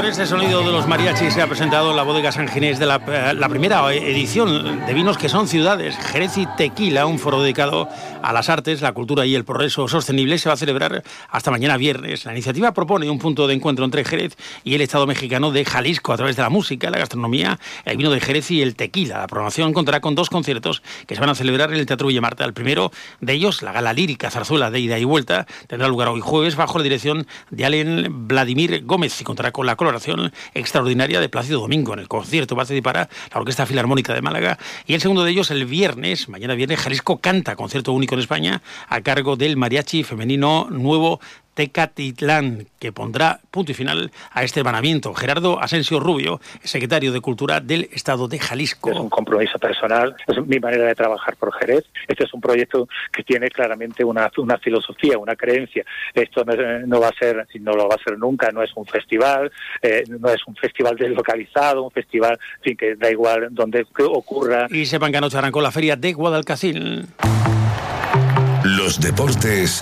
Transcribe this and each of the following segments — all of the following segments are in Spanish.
Este sonido de los mariachis se ha presentado en la bodega San Ginés de la primera edición de vinos que son ciudades, Jerez y Tequila, un foro dedicado a las artes, la cultura y el progreso sostenible. Se va a celebrar hasta mañana viernes. La iniciativa propone un punto de encuentro entre Jerez y el estado mexicano de Jalisco a través de la música, la gastronomía, el vino de Jerez y el tequila. La programación contará con 2 conciertos que se van a celebrar en el Teatro Villamarta. El primero de ellos, la gala lírica Zarzuela de ida y vuelta, tendrá lugar hoy jueves bajo la dirección de Allen Vladimir Gómez y contará con la colaboración extraordinaria de Plácido Domingo. En el concierto participará la Orquesta Filarmónica de Málaga y el segundo de ellos el viernes, mañana viernes, Jalisco Canta, concierto único en España a cargo del mariachi femenino Nuevo Tecatitlán, que pondrá punto y final a este hermanamiento. Gerardo Asensio Rubio, secretario de Cultura del Estado de Jalisco. Es un compromiso personal, es mi manera de trabajar por Jerez. Este es un proyecto que tiene claramente una filosofía, una creencia. Esto no va a ser, no lo va a ser nunca, no es un festival, no es un festival deslocalizado, un festival, en fin, que da igual donde ocurra. Y sepan que anoche arrancó la feria de Guadalcacín. Los deportes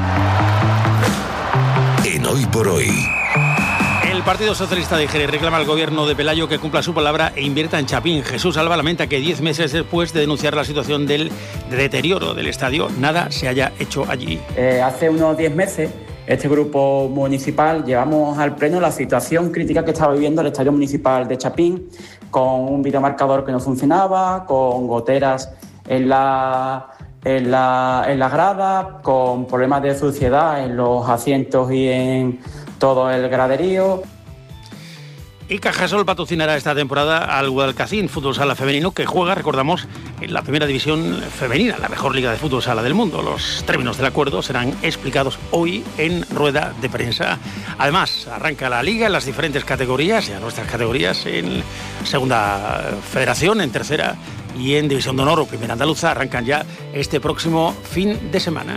en Hoy por Hoy. El Partido Socialista de Jerez reclama al gobierno de Pelayo que cumpla su palabra e invierta en Chapín. Jesús Alba lamenta que 10 meses después de denunciar la situación del deterioro del estadio, nada se haya hecho allí. Hace unos 10 meses, este grupo municipal llevamos al pleno la situación crítica que estaba viviendo el estadio municipal de Chapín, con un videomarcador que no funcionaba, con goteras en la grada, con problemas de suciedad en los asientos y en todo el graderío. Y Cajasol patrocinará esta temporada al Guadalcacín Fútbol Sala Femenino, que juega, recordamos, en la primera división femenina, la mejor liga de fútbol sala del mundo. Los términos del acuerdo serán explicados hoy en rueda de prensa. Además, arranca la liga en las diferentes categorías, ya nuestras categorías en segunda federación, en tercera y en División de Honor o Primera Andaluza arrancan ya este próximo fin de semana.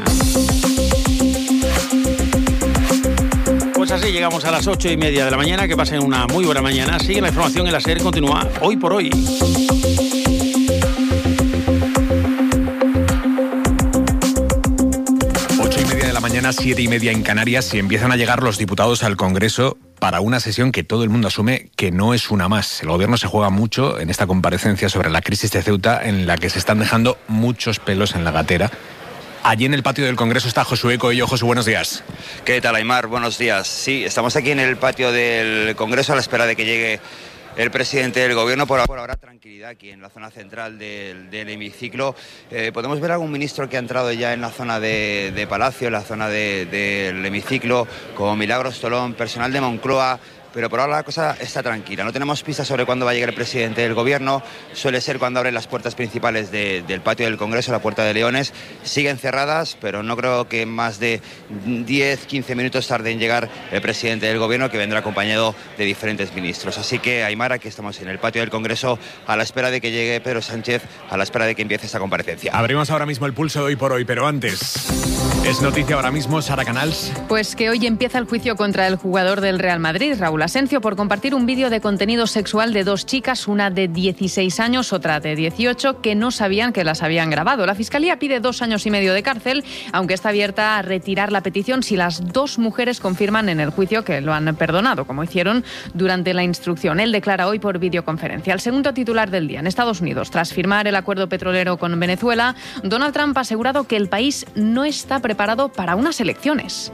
Pues así llegamos a las 8:30 de la mañana. Que pasen una muy buena mañana. Sigue la información en la SER, continúa Hoy por Hoy. 8:30 de la mañana, 7:30 en Canarias, y empiezan a llegar los diputados al Congreso para una sesión que todo el mundo asume que no es una más. El gobierno se juega mucho en esta comparecencia sobre la crisis de Ceuta, en la que se están dejando muchos pelos en la gatera. Allí en el patio del Congreso está Josué Coello. Josu, buenos días. ¿Qué tal, Aimar? Buenos días. Sí, estamos aquí en el patio del Congreso a la espera de que llegue el presidente del gobierno. Por ahora tranquilidad aquí en la zona central del hemiciclo. Podemos ver algún ministro que ha entrado ya en la zona de Palacio, en la zona del hemiciclo, como Milagros Tolón, personal de Moncloa. Pero por ahora la cosa está tranquila. No tenemos pistas sobre cuándo va a llegar el presidente del gobierno. Suele ser cuando abren las puertas principales del patio del Congreso, la Puerta de Leones. Siguen cerradas, pero no creo que más de 10-15 minutos tarde en llegar el presidente del gobierno, que vendrá acompañado de diferentes ministros. Así que, Aimar, aquí estamos en el patio del Congreso a la espera de que llegue Pedro Sánchez, a la espera de que empiece esta comparecencia. Abrimos ahora mismo el pulso de Hoy por Hoy, pero antes, es noticia ahora mismo, Sara Canals. Pues que hoy empieza el juicio contra el jugador del Real Madrid, Raúl Asencio, por compartir un vídeo de contenido sexual de 2 chicas, una de 16 años, otra de 18, que no sabían que las habían grabado. La Fiscalía pide 2 años y medio de cárcel, aunque está abierta a retirar la petición si las 2 mujeres confirman en el juicio que lo han perdonado, como hicieron durante la instrucción. Él declara hoy por videoconferencia. El segundo titular del día: en Estados Unidos, tras firmar el acuerdo petrolero con Venezuela, Donald Trump ha asegurado que el país no está preparado para unas elecciones.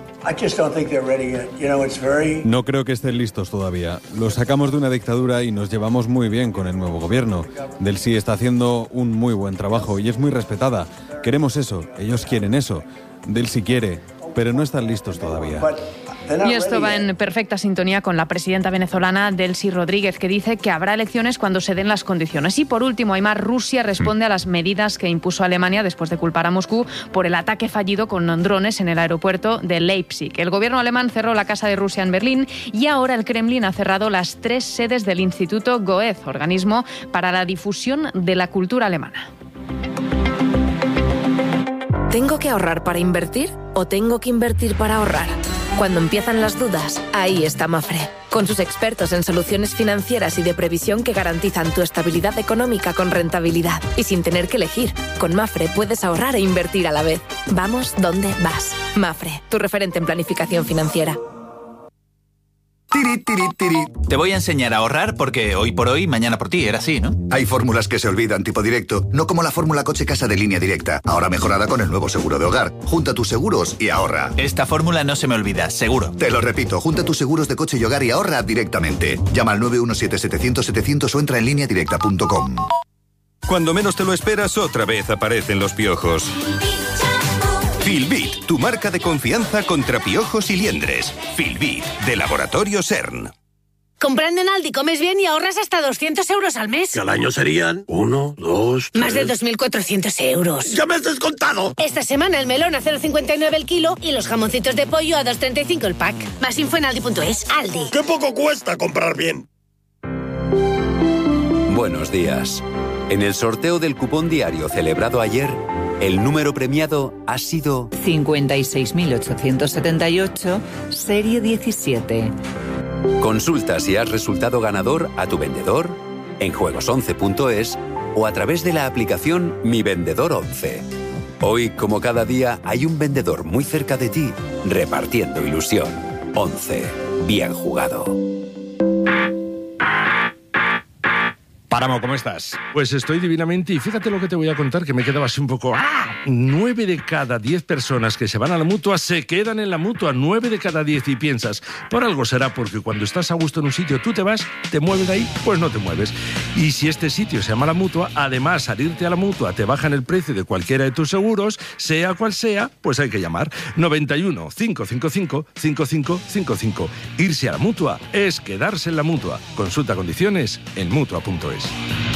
No creo que estén listos todavía. Los sacamos de una dictadura y nos llevamos muy bien con el nuevo gobierno. Delcy está haciendo un muy buen trabajo y es muy respetada. Queremos eso, ellos quieren eso. Delcy quiere, pero no están listos todavía. Y esto va en perfecta sintonía con la presidenta venezolana Delcy Rodríguez, que dice que habrá elecciones cuando se den las condiciones. Y por último, Aimar, Rusia responde a las medidas que impuso Alemania después de culpar a Moscú por el ataque fallido con drones en el aeropuerto de Leipzig. El gobierno alemán cerró la Casa de Rusia en Berlín y ahora el Kremlin ha cerrado las 3 sedes del Instituto Goethe, organismo para la difusión de la cultura alemana. ¿Tengo que ahorrar para invertir o tengo que invertir para ahorrar? Cuando empiezan las dudas, ahí está Mafre, con sus expertos en soluciones financieras y de previsión que garantizan tu estabilidad económica con rentabilidad. Y sin tener que elegir, con Mafre puedes ahorrar e invertir a la vez. Vamos donde vas. Mafre, tu referente en planificación financiera. Te voy a enseñar a ahorrar porque hoy por hoy, mañana por ti, era así, ¿no? Hay fórmulas que se olvidan tipo directo, no como la fórmula coche-casa de Línea Directa, ahora mejorada con el nuevo seguro de hogar. Junta tus seguros y ahorra. Esta fórmula no se me olvida, seguro. Te lo repito, junta tus seguros de coche y hogar y ahorra directamente. Llama al 917-700-700 o entra en lineadirecta.com. Cuando menos te lo esperas, otra vez aparecen los piojos. Filbit, tu marca de confianza contra piojos y liendres. Filbit, de Laboratorio CERN. Comprando en Aldi comes bien y ahorras hasta 200 euros al mes. Que al año serían 1, 2, 3... Más de 2.400 euros. ¡Ya me has descontado! Esta semana el melón a 0,59 el kilo y los jamoncitos de pollo a 2,35 el pack. Más info en aldi.es. Aldi. ¡Qué poco cuesta comprar bien! Buenos días. En el sorteo del cupón diario celebrado ayer, el número premiado ha sido 56.878, serie 17. Consulta si has resultado ganador a tu vendedor, en juegos11.es o a través de la aplicación Mi Vendedor 11. Hoy, como cada día, hay un vendedor muy cerca de ti, repartiendo ilusión. 11. Bien jugado. Páramo, ¿cómo estás? Pues estoy divinamente y fíjate lo que te voy a contar, que me quedaba así un poco... 9 de cada 10 personas que se van a la Mutua se quedan en la Mutua, 9 de cada 10, y piensas, por algo será, porque cuando estás a gusto en un sitio tú te vas, te mueves de ahí, pues no te mueves. Y si este sitio se llama la Mutua, además al irte a la Mutua te bajan el precio de cualquiera de tus seguros, sea cual sea, pues hay que llamar 91 555 5555. Irse a la Mutua es quedarse en la Mutua. Consulta condiciones en Mutua.es.